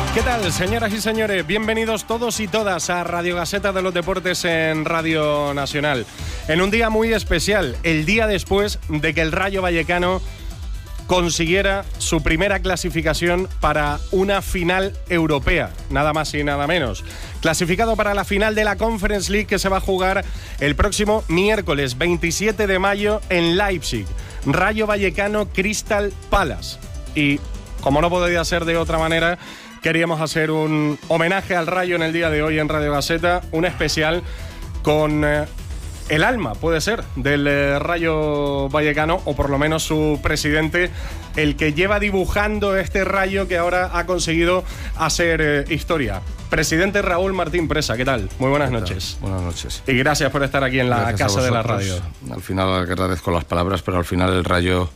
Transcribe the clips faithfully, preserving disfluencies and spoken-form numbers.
¿Qué tal, señoras y señores? Bienvenidos todos y todas a Radio Gaceta de los Deportes en Radio Nacional. En un día muy especial, el día después de que el Rayo Vallecano consiguiera su primera clasificación para una final europea, nada más y nada menos. Clasificado para la final de la Conference League que se va a jugar el próximo miércoles veintisiete de mayo en Leipzig. Rayo Vallecano Crystal Palace. Y como no podía ser de otra manera, queríamos hacer un homenaje al Rayo en el día de hoy en Radio Gaceta, un especial con eh, el alma, puede ser, del eh, Rayo Vallecano, o por lo menos su presidente, el que lleva dibujando este Rayo que ahora ha conseguido hacer eh, historia. Presidente Raúl Martín Presa, ¿qué tal? Muy buenas noches. Buenas noches. Y gracias por estar aquí en la gracias casa de la radio. Al final agradezco las palabras, pero al final el Rayo,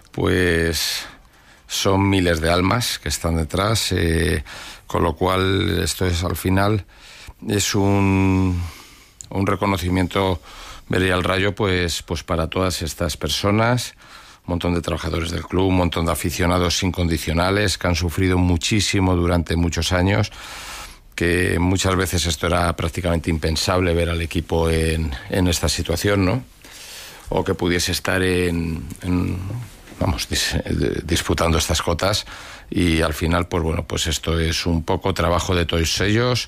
pues son miles de almas que están detrás, eh, con lo cual esto es al final es un, un reconocimiento, vería el Rayo, pues, pues para todas estas personas, un montón de trabajadores del club, un montón de aficionados incondicionales que han sufrido muchísimo durante muchos años, que muchas veces esto era prácticamente impensable ver al equipo en, en esta situación, ¿no? O que pudiese estar en, en vamos, dis, disputando estas cotas, y al final, pues bueno, pues esto es un poco trabajo de todos ellos,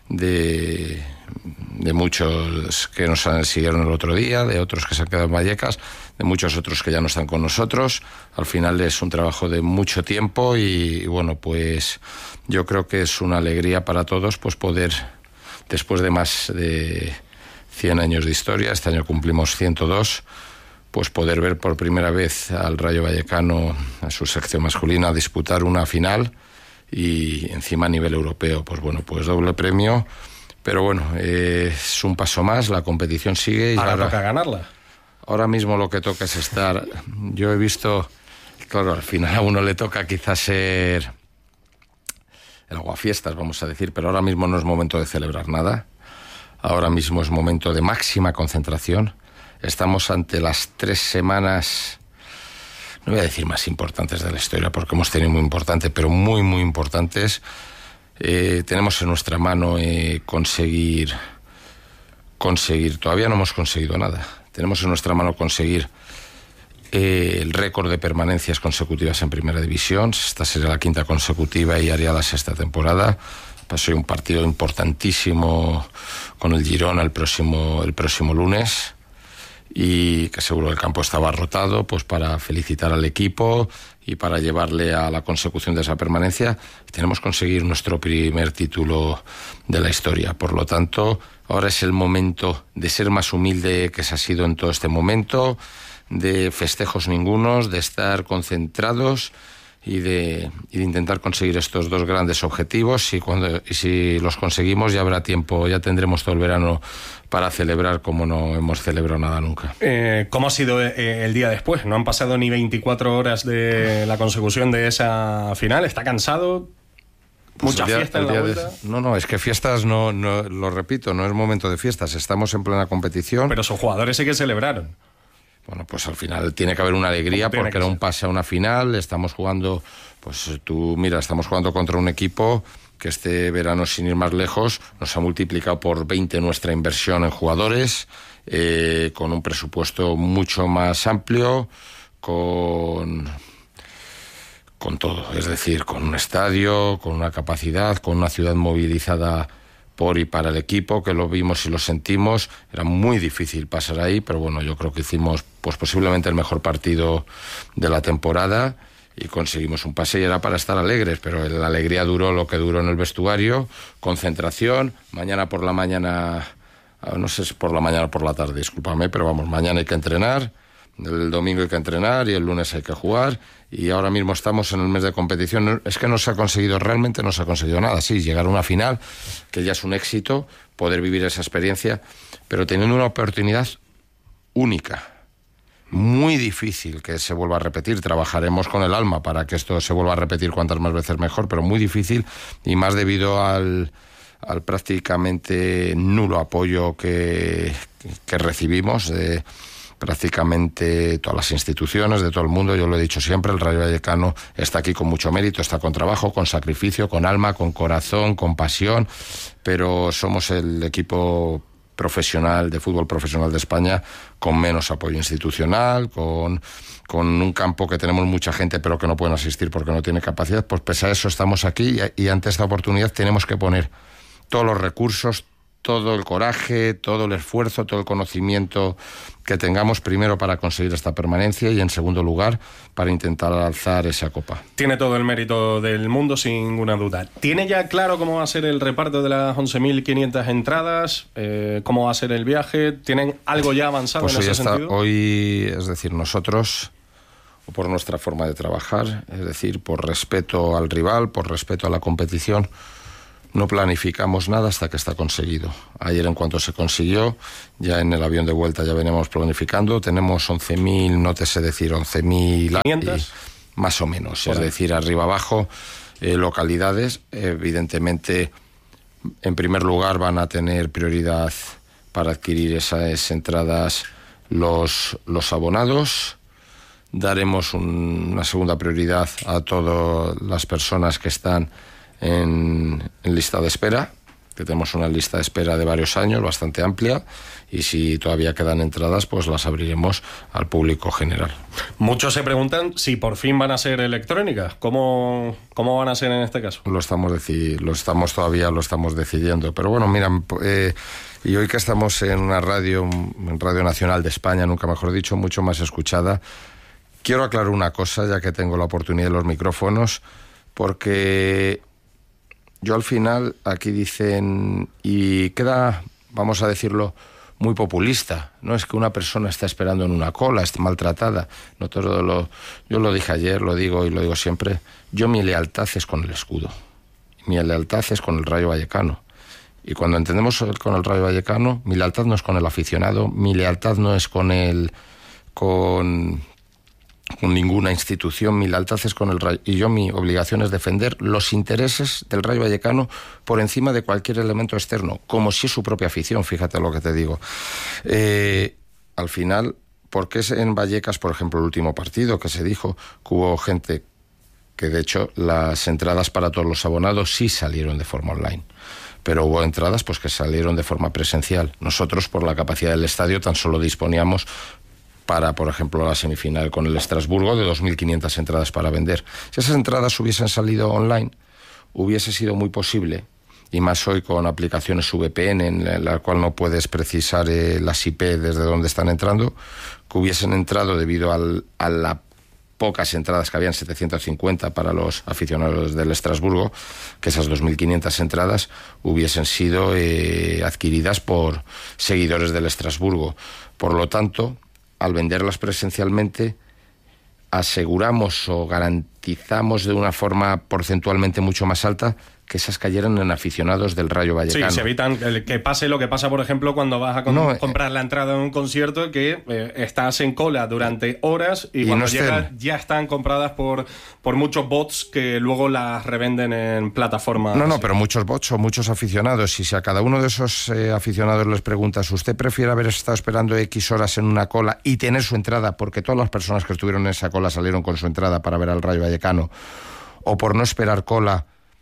de, de muchos que nos siguieron el otro día, de otros que se han quedado en Vallecas, de muchos otros que ya no están con nosotros. Al final es un trabajo de mucho tiempo y, y bueno, pues yo creo que es una alegría para todos, pues poder, después de más de cien años de historia, este año cumplimos ciento dos, pues poder ver por primera vez al Rayo Vallecano, a su sección masculina, disputar una final y encima a nivel europeo. Pues bueno, pues doble premio, pero bueno, eh, es un paso más, la competición sigue. Y ahora, ahora toca ganarla. Ahora mismo lo que toca es estar, yo he visto, claro, al final a uno le toca quizás ser el aguafiestas, vamos a decir, pero ahora mismo no es momento de celebrar nada, ahora mismo es momento de máxima concentración. Estamos ante las tres semanas, no voy a decir más importantes de la historia, porque hemos tenido muy importantes, pero muy, muy importantes. Eh, tenemos en nuestra mano eh, conseguir, conseguir, todavía no hemos conseguido nada. Tenemos en nuestra mano conseguir eh, el récord de permanencias consecutivas en Primera División. Esta sería la quinta consecutiva y haría la sexta temporada. Pasó un partido importantísimo con el Girona el próximo, el próximo lunes, y que seguro el campo estaba rotado, pues para felicitar al equipo y para llevarle a la consecución de esa permanencia. Tenemos que conseguir nuestro primer título de la historia. Por lo tanto, ahora es el momento de ser más humilde que se ha sido en todo este momento, de festejos ningunos, de estar concentrados y de, y de intentar conseguir estos dos grandes objetivos, y, cuando, y si los conseguimos ya habrá tiempo, ya tendremos todo el verano para celebrar como no hemos celebrado nada nunca. Eh, ¿Cómo ha sido eh, el día después? No han pasado ni veinticuatro horas de la consecución de esa final. ¿Está cansado? Pues ¿Mucha día, fiesta en la vuelta? De, no, no, es que fiestas, no, no, lo repito, no es momento de fiestas, estamos en plena competición. Pero sus jugadores sí que celebraron. Bueno, pues al final tiene que haber una alegría porque era un pase a una final. Estamos jugando, pues tú, mira, estamos jugando contra un equipo que este verano, sin ir más lejos, nos ha multiplicado por veinte nuestra inversión en jugadores, eh, con un presupuesto mucho más amplio, con, con todo, es decir, con un estadio, con una capacidad, con una ciudad movilizada por y para el equipo, que lo vimos y lo sentimos. Era muy difícil pasar ahí, pero bueno, yo creo que hicimos pues posiblemente el mejor partido de la temporada y conseguimos un pase, y era para estar alegres, pero la alegría duró lo que duró en el vestuario, concentración, mañana por la mañana, no sé si por la mañana o por la tarde, discúlpame, pero vamos, mañana hay que entrenar, el domingo hay que entrenar y el lunes hay que jugar, y ahora mismo estamos en el mes de competición. Es que no se ha conseguido, realmente no se ha conseguido nada. Sí, llegar a una final, que ya es un éxito, poder vivir esa experiencia, pero teniendo una oportunidad única, muy difícil que se vuelva a repetir. Trabajaremos con el alma para que esto se vuelva a repetir cuantas más veces mejor, pero muy difícil, y más debido al, al prácticamente nulo apoyo que, que recibimos de prácticamente todas las instituciones de todo el mundo. Yo lo he dicho siempre, el Rayo Vallecano está aquí con mucho mérito, está con trabajo, con sacrificio, con alma, con corazón, con pasión, pero somos el equipo profesional de fútbol profesional de España con menos apoyo institucional, con, con un campo que tenemos mucha gente pero que no pueden asistir porque no tiene capacidad. Pues pese a eso estamos aquí y, y ante esta oportunidad tenemos que poner todos los recursos, todo el coraje, todo el esfuerzo, todo el conocimiento que tengamos, primero para conseguir esta permanencia y en segundo lugar para intentar alzar esa copa. Tiene todo el mérito del mundo, sin ninguna duda. ¿Tiene ya claro cómo va a ser el reparto de las once mil quinientas entradas? Eh, ¿Cómo va a ser el viaje? ¿Tienen algo ya avanzado pues en ese está, sentido? Hoy, es decir, nosotros, por nuestra forma de trabajar, es decir, por respeto al rival, por respeto a la competición, no planificamos nada hasta que está conseguido. Ayer, en cuanto se consiguió, ya en el avión de vuelta ya veníamos planificando. Tenemos once mil, no te sé decir, once mil más o menos, es decir, arriba abajo, eh, localidades. Evidentemente, en primer lugar van a tener prioridad para adquirir esas entradas los, los abonados. Daremos un, una segunda prioridad a todas las personas que están En, en lista de espera, que tenemos una lista de espera de varios años bastante amplia, y si todavía quedan entradas pues las abriremos al público general. Muchos se preguntan si por fin van a ser electrónicas. ¿Cómo, cómo van a ser en este caso? Lo estamos, deci- lo estamos todavía lo estamos decidiendo, pero bueno, mira, eh, y hoy que estamos en una radio, en Radio Nacional de España, nunca mejor dicho, mucho más escuchada, quiero aclarar una cosa, ya que tengo la oportunidad de los micrófonos, porque yo al final, aquí dicen, y queda, vamos a decirlo, muy populista. No es que una persona está esperando en una cola, esté maltratada. No todo lo, yo lo dije ayer, lo digo y lo digo siempre. Yo mi lealtad es con el escudo. Mi lealtad es con el Rayo Vallecano. Y cuando entendemos con el Rayo Vallecano, mi lealtad no es con el aficionado, mi lealtad no es con el... con... con ninguna institución, mi lealtad es con el Rayo, y yo mi obligación es defender los intereses del Rayo Vallecano por encima de cualquier elemento externo, como si es su propia afición, fíjate lo que te digo. Eh, al final, ¿por qué en Vallecas, por ejemplo, el último partido que se dijo que hubo gente que de hecho las entradas para todos los abonados sí salieron de forma online? Pero hubo entradas pues que salieron de forma presencial. Nosotros, por la capacidad del estadio, tan solo disponíamos para, por ejemplo, la semifinal con el Estrasburgo, de dos mil quinientas entradas para vender. Si esas entradas hubiesen salido online, hubiese sido muy posible, y más hoy con aplicaciones V P N, en la cual no puedes precisar eh, las I P desde donde están entrando, que hubiesen entrado debido al, a las pocas entradas que habían, setecientas cincuenta para los aficionados del Estrasburgo, que esas dos mil quinientas entradas hubiesen sido eh, adquiridas por seguidores del Estrasburgo. Por lo tanto, al venderlas presencialmente, aseguramos o garantizamos de una forma porcentualmente mucho más alta que esas cayeran en aficionados del Rayo Vallecano. Sí, se evitan que pase lo que pasa, por ejemplo, cuando vas a con- no, comprar la entrada en un concierto, que eh, estás en cola durante horas y, y cuando no llegas estén. ya están compradas por, por muchos bots que luego las revenden en plataformas. No, no, pero muchos bots o muchos aficionados. Y si a cada uno de esos eh, aficionados les preguntas, ¿usted prefiere haber estado esperando X horas en una cola y tener su entrada, porque todas las personas que estuvieron en esa cola salieron con su entrada para ver al Rayo Vallecano, o por no esperar cola,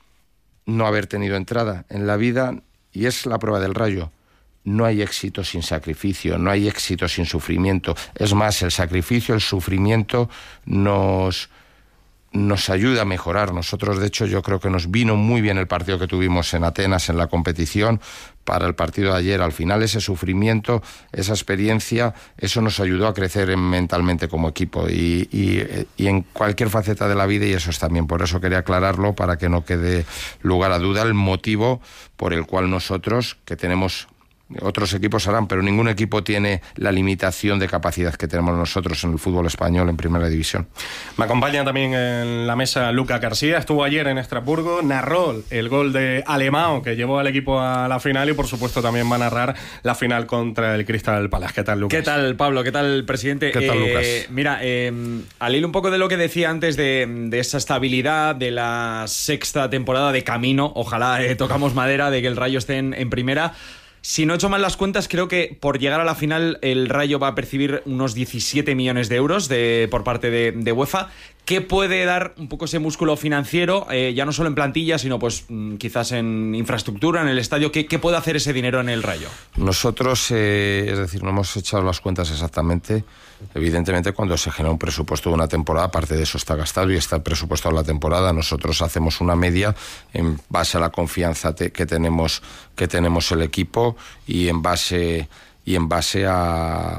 no haber tenido entrada en la vida? Y es la prueba del Rayo. No hay éxito sin sacrificio, no hay éxito sin sufrimiento. Es más, el sacrificio, el sufrimiento nos, nos ayuda a mejorar. Nosotros, de hecho, yo creo que nos vino muy bien el partido que tuvimos en Atenas, en la competición, para el partido de ayer. Al final, ese sufrimiento, esa experiencia, eso nos ayudó a crecer mentalmente como equipo y, y, y en cualquier faceta de la vida, y eso es también, por eso quería aclararlo, para que no quede lugar a duda, el motivo por el cual nosotros, que tenemos... Otros equipos harán, pero ningún equipo tiene la limitación de capacidad que tenemos nosotros en el fútbol español en Primera División. Me acompaña también en la mesa Luca García. Estuvo ayer en Estrasburgo, narró el gol de Alemão que llevó al equipo a la final, y por supuesto también va a narrar la final contra el Crystal Palace. ¿Qué tal, Lucas? ¿Qué tal, Pablo? ¿Qué tal, presidente? ¿Qué tal, eh, Lucas? Mira, eh, al hilo un poco de lo que decía antes de, de esa estabilidad, de la sexta temporada de camino, ojalá eh, tocamos madera de que el Rayo esté en, en primera. Si no he hecho mal las cuentas, creo que por llegar a la final el Rayo va a percibir unos diecisiete millones de euros de, por parte de, de UEFA. ¿Qué puede dar un poco ese músculo financiero, eh, ya no solo en plantilla, sino pues quizás en infraestructura, en el estadio? ¿Qué, qué puede hacer ese dinero en el Rayo? Nosotros, eh, es decir, no hemos echado las cuentas exactamente. Evidentemente, cuando se genera un presupuesto de una temporada, parte de eso está gastado y está presupuestado la temporada. Nosotros hacemos una media en base a la confianza te, que tenemos que tenemos el equipo y en base y en base a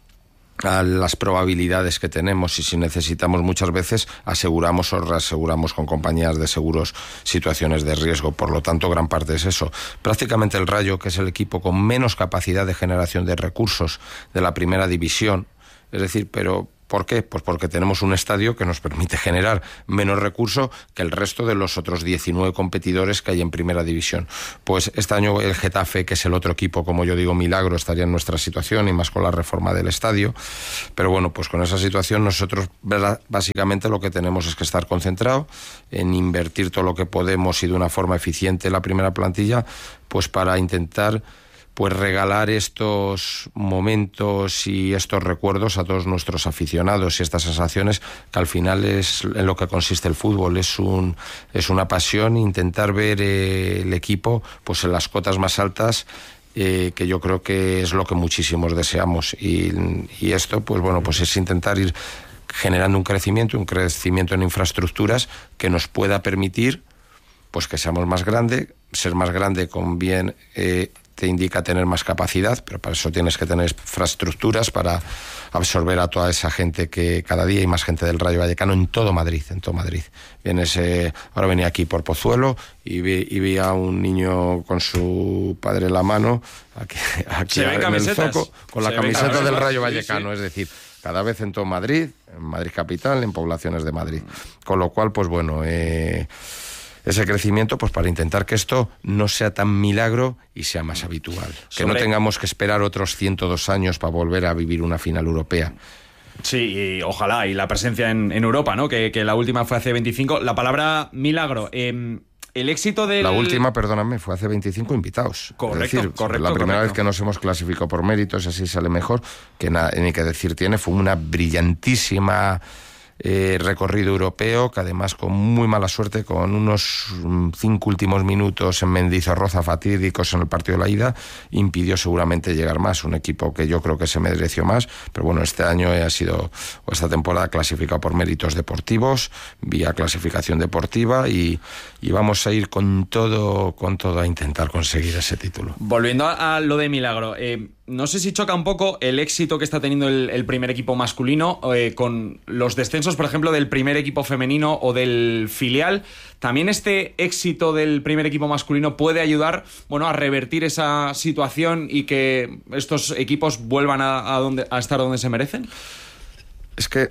a las probabilidades que tenemos, y si necesitamos muchas veces aseguramos o reaseguramos con compañías de seguros situaciones de riesgo. Por lo tanto, gran parte es eso. Prácticamente el Rayo, que es el equipo con menos capacidad de generación de recursos de la primera división, es decir, pero ¿por qué? Pues porque tenemos un estadio que nos permite generar menos recursos que el resto de los otros diecinueve competidores que hay en primera división. Pues este año el Getafe, que es el otro equipo, como yo digo, milagro, estaría en nuestra situación, y más con la reforma del estadio. Pero bueno, pues con esa situación nosotros básicamente lo que tenemos es que estar concentrados en invertir todo lo que podemos y de una forma eficiente en la primera plantilla, pues para intentar pues regalar estos momentos y estos recuerdos a todos nuestros aficionados, y estas sensaciones que al final es en lo que consiste el fútbol. Es un es una pasión intentar ver eh, el equipo pues en las cotas más altas, eh, que yo creo que es lo que muchísimos deseamos, y, y esto pues bueno pues es intentar ir generando un crecimiento, un crecimiento en infraestructuras que nos pueda permitir pues que seamos más grande. Ser más grande con bien eh, te indica tener más capacidad, pero para eso tienes que tener infraestructuras para absorber a toda esa gente, que cada día hay más gente del Rayo Vallecano en todo Madrid, en todo Madrid. Vienes, eh, ahora venía aquí por Pozuelo y vi, y vi a un niño con su padre en la mano, aquí, aquí en camisetas? el Zoco, con Se la camiseta del camisetas, Rayo Vallecano, sí, sí. Es decir, cada vez en todo Madrid, en Madrid capital, en poblaciones de Madrid. Con lo cual, pues bueno, eh, ese crecimiento, pues para intentar que esto no sea tan milagro y sea más habitual. Que Sobre... no tengamos que esperar otros ciento dos años para volver a vivir una final europea. Sí, y ojalá, y la presencia en, en Europa, ¿no? Que, que la última fue hace veinticinco. La palabra milagro, eh, el éxito del... La última, perdóname, fue hace veinticinco invitados. Correcto, es decir, correcto. La primera correcto. vez que nos hemos clasificado por méritos, así sale mejor, que na, ni que decir tiene, fue una brillantísima... Eh, recorrido europeo, que además con muy mala suerte, con unos cinco últimos minutos en Mendizorroza fatídicos en el partido de la ida, impidió seguramente llegar más. Un equipo que yo creo que se mereció más, pero bueno, este año ha sido, o esta temporada, clasificado por méritos deportivos, vía clasificación deportiva, y, y vamos a ir con todo, con todo a intentar conseguir ese título. Volviendo a, a lo de milagro, eh, no sé si choca un poco el éxito que está teniendo el, el primer equipo masculino eh, con los descensos, por ejemplo, del primer equipo femenino o del filial. También este éxito del primer equipo masculino puede ayudar, bueno, a revertir esa situación y que estos equipos vuelvan a, a, donde, a estar donde se merecen. Es que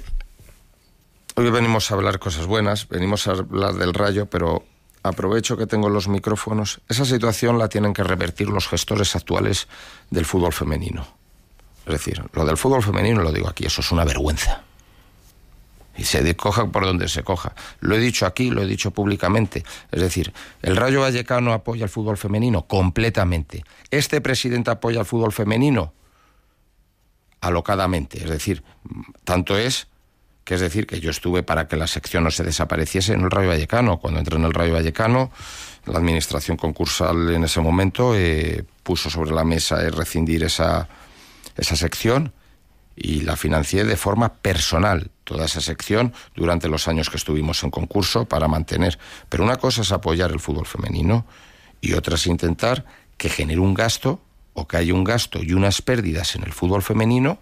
hoy venimos a hablar cosas buenas, venimos a hablar del Rayo, pero aprovecho que tengo los micrófonos. Esa situación la tienen que revertir los gestores actuales del fútbol femenino. Es decir, lo del fútbol femenino, lo digo aquí, eso es una vergüenza. Y se coja por donde se coja. Lo he dicho aquí, lo he dicho públicamente. Es decir, el Rayo Vallecano apoya el fútbol femenino completamente. Este presidente apoya el fútbol femenino alocadamente. Es decir, tanto es que es decir que yo estuve para que la sección no se desapareciese en el Rayo Vallecano. Cuando entré en el Rayo Vallecano, la administración concursal en ese momento eh, puso sobre la mesa el rescindir esa, esa sección, y la financié de forma personal, toda esa sección, durante los años que estuvimos en concurso para mantener. Pero una cosa es apoyar el fútbol femenino y otra es intentar que genere un gasto, o que haya un gasto y unas pérdidas en el fútbol femenino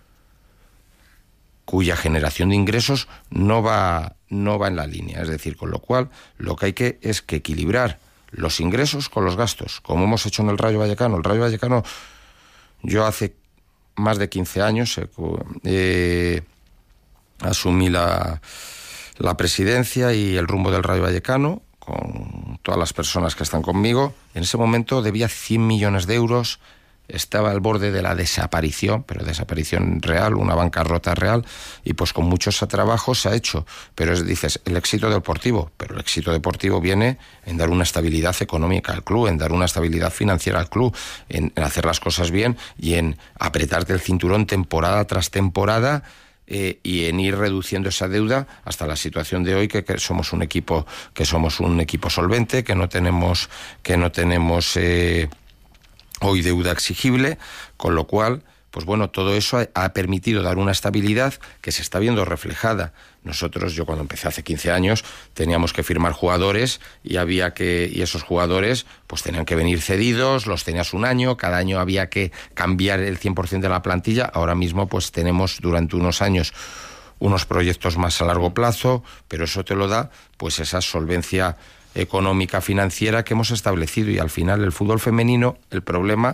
cuya generación de ingresos no va, no va en la línea. Es decir, con lo cual lo que hay que es que equilibrar los ingresos con los gastos, como hemos hecho en el Rayo Vallecano. El Rayo Vallecano, yo hace más de quince años eh, eh, asumí la, la presidencia y el rumbo del Rayo Vallecano con todas las personas que están conmigo. En ese momento debía cien millones de euros estaba al borde de la desaparición, pero desaparición real, una bancarrota real, y pues con muchos trabajos se ha hecho. Pero es, dices, el éxito deportivo, pero el éxito deportivo viene en dar una estabilidad económica al club, en dar una estabilidad financiera al club, en, en hacer las cosas bien y en apretarte el cinturón temporada tras temporada. Eh, y en ir reduciendo esa deuda hasta la situación de hoy, que, que somos un equipo que somos un equipo solvente, que no tenemos que no tenemos eh, hoy deuda exigible, con lo cual, pues bueno, todo eso ha, ha permitido dar una estabilidad que se está viendo reflejada. Nosotros, yo cuando empecé hace quince años, teníamos que firmar jugadores y había que y esos jugadores pues tenían que venir cedidos, los tenías un año, cada año había que cambiar el cien por ciento de la plantilla. Ahora mismo pues tenemos durante unos años unos proyectos más a largo plazo, pero eso te lo da pues esa solvencia económica, financiera que hemos establecido. Y al final el fútbol femenino, el problema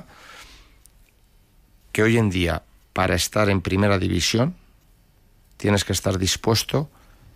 que hoy en día para estar en primera división tienes que estar dispuesto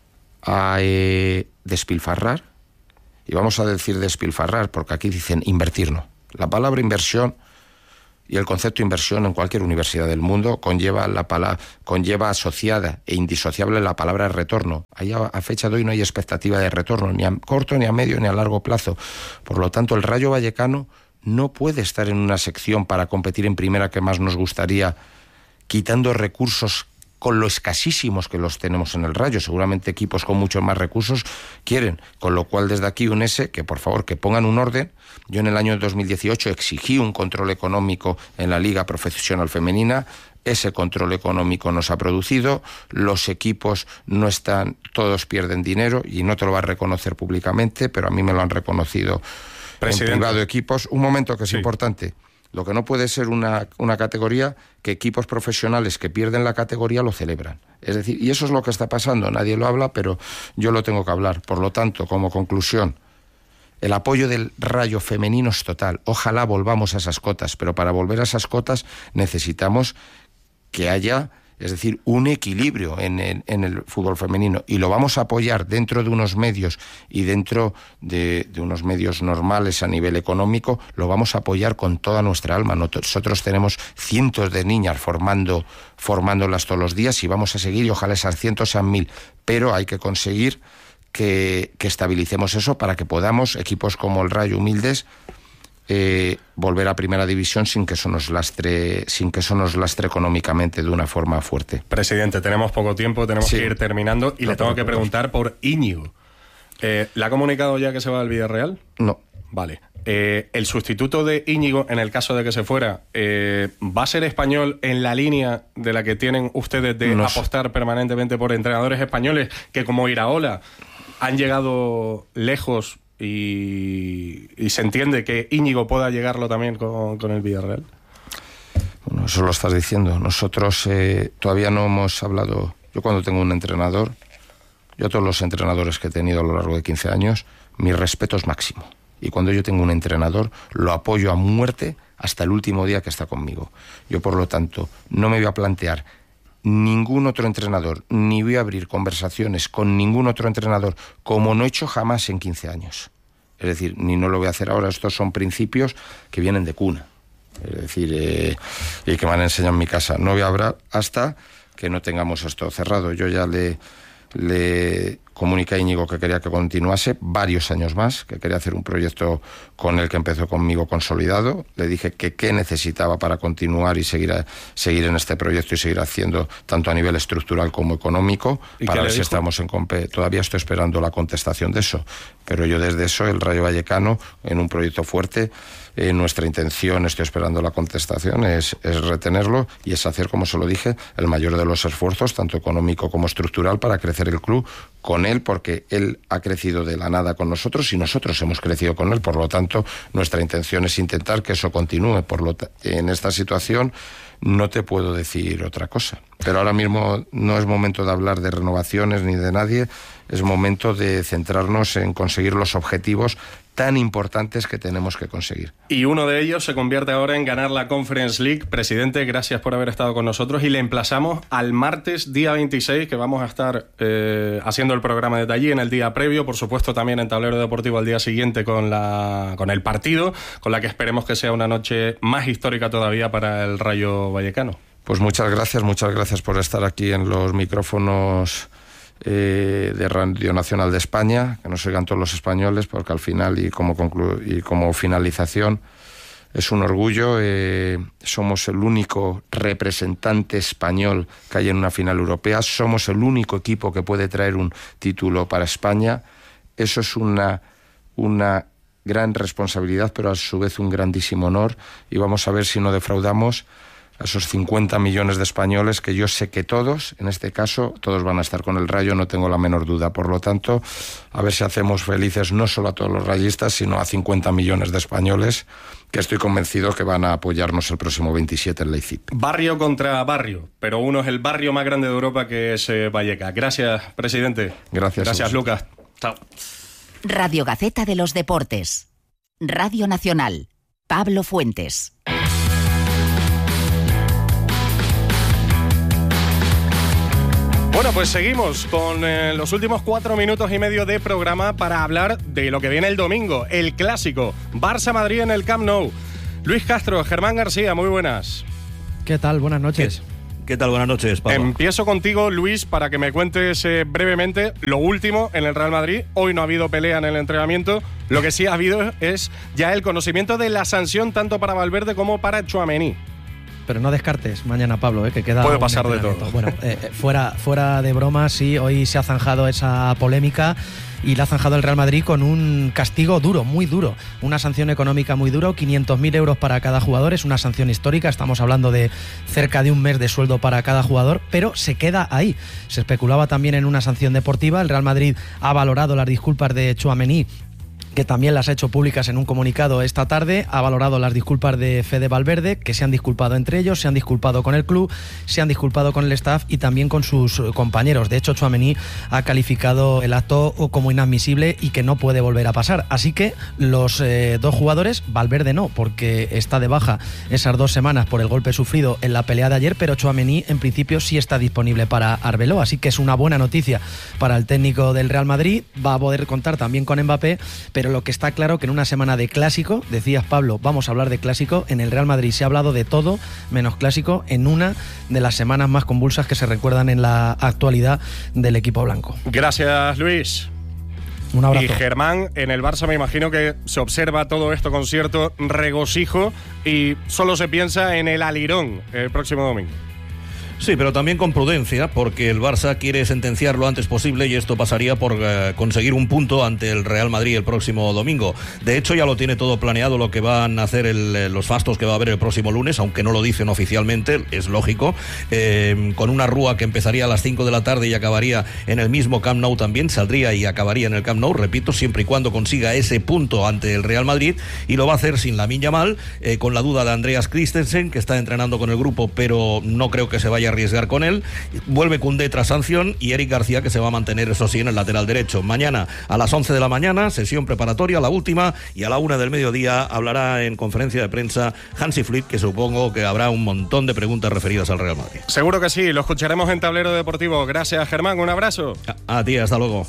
a eh, despilfarrar, y vamos a decir despilfarrar porque aquí dicen invertir, no. La palabra inversión y el concepto inversión en cualquier universidad del mundo conlleva la palabra, conlleva asociada e indisociable la palabra retorno. Allá a fecha de hoy no hay expectativa de retorno, ni a corto, ni a medio, ni a largo plazo. Por lo tanto, el Rayo Vallecano no puede estar en una sección para competir en primera que más nos gustaría, quitando recursos con lo escasísimos que los tenemos en el Rayo. Seguramente equipos con muchos más recursos quieren, con lo cual desde aquí un ese, que por favor que pongan un orden. Yo en el año dos mil dieciocho exigí un control económico en la Liga Profesional Femenina, ese control económico nos ha producido, los equipos no están, todos pierden dinero y no te lo va a reconocer públicamente, pero a mí me lo han reconocido Presidente. En privado equipos. Un momento que es sí. importante. Lo que no puede ser una, una categoría que equipos profesionales que pierden la categoría lo celebran. Es decir, y eso es lo que está pasando. Nadie lo habla, pero yo lo tengo que hablar. Por lo tanto, como conclusión, el apoyo del Rayo femenino es total. Ojalá volvamos a esas cotas, pero para volver a esas cotas necesitamos que haya, es decir, un equilibrio en el, en el fútbol femenino, y lo vamos a apoyar dentro de unos medios y dentro de, de unos medios normales a nivel económico, lo vamos a apoyar con toda nuestra alma. Nosotros tenemos cientos de niñas formando, formándolas todos los días y vamos a seguir, y ojalá esas cientos sean mil, pero hay que conseguir que, que estabilicemos eso para que podamos, equipos como el Rayo humildes, Eh, volver a primera división sin que eso nos lastre, sin que eso nos lastre económicamente de una forma fuerte. Presidente, tenemos poco tiempo, tenemos sí. que ir terminando y no, le tengo que preguntar por Íñigo. Eh, ¿Le ha comunicado ya que se va al Villarreal? No. Vale. Eh, ¿El sustituto de Íñigo, en el caso de que se fuera, eh, va a ser español en la línea de la que tienen ustedes de no apostar sé. permanentemente por entrenadores españoles que, como Iraola, han llegado lejos? Y, y se entiende que Íñigo pueda llegarlo también con, con el Villarreal. Bueno, eso lo estás diciendo. Nosotros eh, todavía no hemos hablado. Yo cuando tengo un entrenador, yo a todos los entrenadores que he tenido a lo largo de quince años, mi respeto es máximo. Y cuando yo tengo un entrenador, lo apoyo a muerte hasta el último día que está conmigo. Yo, por lo tanto, no me voy a plantear ningún otro entrenador, ni voy a abrir conversaciones con ningún otro entrenador, como no he hecho jamás en quince años. Es decir, ni no lo voy a hacer ahora. Estos son principios que vienen de cuna. Es decir, eh, y que me han enseñado en mi casa. No voy a hablar hasta que no tengamos esto cerrado. Yo ya le, le comuniqué a Íñigo que quería que continuase varios años más, que quería hacer un proyecto con el que empezó conmigo consolidado. Le dije que qué necesitaba para continuar y seguir, a, seguir en este proyecto y seguir haciendo tanto a nivel estructural como económico, para ver si estamos en compe. Todavía estoy esperando la contestación de eso, pero yo desde eso, el Rayo Vallecano, en un proyecto fuerte, eh, nuestra intención, estoy esperando la contestación, es, es retenerlo y es hacer, como se lo dije, el mayor de los esfuerzos, tanto económico como estructural, para crecer el club con él, porque él ha crecido de la nada con nosotros y nosotros hemos crecido con él. Por lo tanto, nuestra intención es intentar que eso continúe. Por lo en esta situación no te puedo decir otra cosa. Pero ahora mismo no es momento de hablar de renovaciones ni de nadie, es momento de centrarnos en conseguir los objetivos tan importantes que tenemos que conseguir. Y uno de ellos se convierte ahora en ganar la Conference League. Presidente, gracias por haber estado con nosotros y le emplazamos al martes, día veintiséis, que vamos a estar eh, haciendo el programa desde allí en el día previo, por supuesto también en Tablero Deportivo al día siguiente con, la, con el partido, con la que esperemos que sea una noche más histórica todavía para el Rayo Vallecano. Pues muchas gracias, muchas gracias por estar aquí en los micrófonos Eh, de Radio Nacional de España, que nos oigan todos los españoles, porque al final y como, conclu- y como finalización es un orgullo, eh, somos el único representante español que hay en una final europea, somos el único equipo que puede traer un título para España, eso es una, una gran responsabilidad, pero a su vez un grandísimo honor, y vamos a ver si no defraudamos a esos cincuenta millones de españoles, que yo sé que todos, en este caso, todos van a estar con el Rayo, no tengo la menor duda. Por lo tanto, a ver si hacemos felices no solo a todos los rayistas, sino a cincuenta millones de españoles, que estoy convencido que van a apoyarnos el próximo veintisiete en Leipzig. Barrio contra barrio, pero uno es el barrio más grande de Europa, que es eh, Vallecas. Gracias, presidente. Gracias. Gracias, Lucas. Chao. Radio Gaceta de los Deportes. Radio Nacional. Pablo Fuentes. Bueno, pues seguimos con eh, los últimos cuatro minutos y medio de programa para hablar de lo que viene el domingo, el clásico, Barça-Madrid en el Camp Nou. Luis Castro, Germán García, muy buenas. ¿Qué tal? Buenas noches. ¿Qué, qué tal? Buenas noches, Pablo. Empiezo contigo, Luis, para que me cuentes eh, brevemente lo último en el Real Madrid. Hoy no ha habido pelea en el entrenamiento. Lo que sí ha habido es ya el conocimiento de la sanción tanto para Valverde como para Tchouaméni. Pero no descartes mañana, Pablo, ¿eh? Que queda. Puede pasar de todo. Bueno, eh, fuera, fuera de broma, sí, hoy se ha zanjado esa polémica y la ha zanjado el Real Madrid con un castigo duro, muy duro, una sanción económica muy dura, quinientos mil euros para cada jugador, es una sanción histórica, estamos hablando de cerca de un mes de sueldo para cada jugador, pero se queda ahí. Se especulaba también en una sanción deportiva, el Real Madrid ha valorado las disculpas de Tchouaméni, que también las ha hecho públicas en un comunicado esta tarde, ha valorado las disculpas de Fede Valverde, que se han disculpado entre ellos, se han disculpado con el club, se han disculpado con el staff y también con sus compañeros. De hecho, Tchouaméni ha calificado el acto como inadmisible y que no puede volver a pasar. Así que los eh, dos jugadores, Valverde no, porque está de baja esas dos semanas por el golpe sufrido en la pelea de ayer, pero Tchouaméni en principio sí está disponible para Arbeloa, así que es una buena noticia para el técnico del Real Madrid. Va a poder contar también con Mbappé, pero lo que está claro que en una semana de clásico, decías Pablo, vamos a hablar de clásico, en el Real Madrid se ha hablado de todo menos clásico en una de las semanas más convulsas que se recuerdan en la actualidad del equipo blanco. Gracias, Luis. Un abrazo. Y Germán, en el Barça me imagino que se observa todo esto con cierto regocijo y solo se piensa en el alirón el próximo domingo. Sí, pero también con prudencia, porque el Barça quiere sentenciar lo antes posible y esto pasaría por eh, conseguir un punto ante el Real Madrid el próximo domingo. De hecho, ya lo tiene todo planeado lo que van a hacer el, los fastos que va a haber el próximo lunes, aunque no lo dicen oficialmente, es lógico, eh, con una rúa que empezaría a las cinco de la tarde y acabaría en el mismo Camp Nou también, saldría y acabaría en el Camp Nou, repito, siempre y cuando consiga ese punto ante el Real Madrid, y lo va a hacer sin Lamine Yamal, eh, con la duda de Andreas Christensen, que está entrenando con el grupo, pero no creo que se vaya a arriesgar con él. Vuelve Koundé tras sanción y Eric García, que se va a mantener, eso sí, en el lateral derecho. Mañana a las once de la mañana, sesión preparatoria, la última, y a la una del mediodía hablará en conferencia de prensa Hansi Flick, que supongo que habrá un montón de preguntas referidas al Real Madrid. Seguro que sí, lo escucharemos en Tablero Deportivo. Gracias, Germán, un abrazo. A, a ti, hasta luego.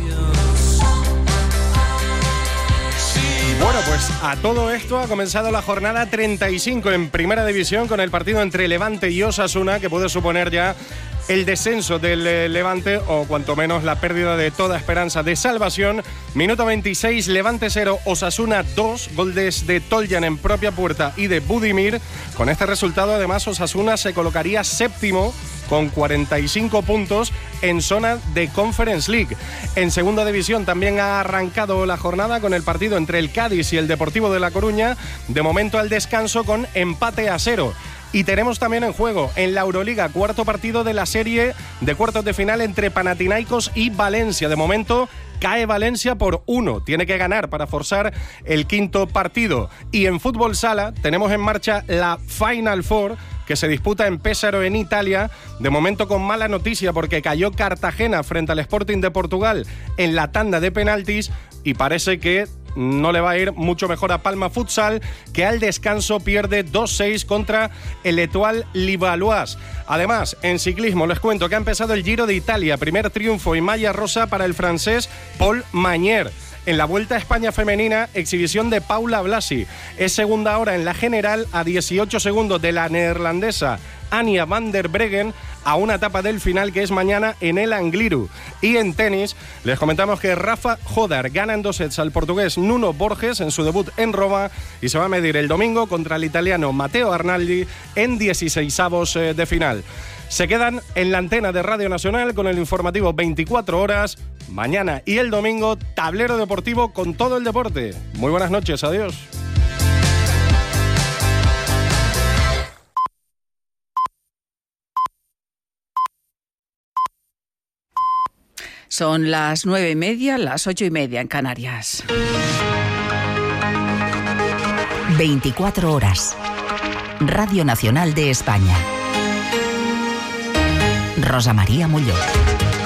Bueno, pues a todo esto ha comenzado la jornada treinta y cinco en Primera División con el partido entre Levante y Osasuna, que puede suponer ya el descenso del Levante o cuanto menos la pérdida de toda esperanza de salvación. Minuto veintiséis, Levante cero, Osasuna dos, goles de Toljan en propia puerta y de Budimir. Con este resultado, además, Osasuna se colocaría séptimo con cuarenta y cinco puntos en zona de Conference League. En Segunda División también ha arrancado la jornada con el partido entre el Cádiz y el Deportivo de La Coruña, de momento al descanso con empate a cero. Y tenemos también en juego en la Euroliga cuarto partido de la serie de cuartos de final entre Panathinaikos y Valencia. De momento cae Valencia por uno, tiene que ganar para forzar el quinto partido. Y en fútbol sala tenemos en marcha la Final Four que se disputa en Pésaro, en Italia. De momento con mala noticia porque cayó Cartagena frente al Sporting de Portugal en la tanda de penaltis y parece que no le va a ir mucho mejor a Palma Futsal, que al descanso pierde dos seis contra el Etoile Livallois. Además, en ciclismo les cuento que ha empezado el Giro de Italia, primer triunfo en malla rosa para el francés Paul Magnier. En la Vuelta a España femenina, exhibición de Paula Blasi. Es segunda hora en la general a dieciocho segundos de la neerlandesa Anja van der Breggen, a una etapa del final que es mañana en el Angliru. Y en tenis, les comentamos que Rafa Jodar gana en dos sets al portugués Nuno Borges en su debut en Roma y se va a medir el domingo contra el italiano Matteo Arnaldi en dieciseisavos de final. Se quedan en la antena de Radio Nacional con el informativo veinticuatro horas. Mañana y el domingo, tablero deportivo con todo el deporte. Muy buenas noches, adiós. Son las nueve y media, las ocho y media en Canarias. veinticuatro horas. Radio Nacional de España. Rosa María Muñoz.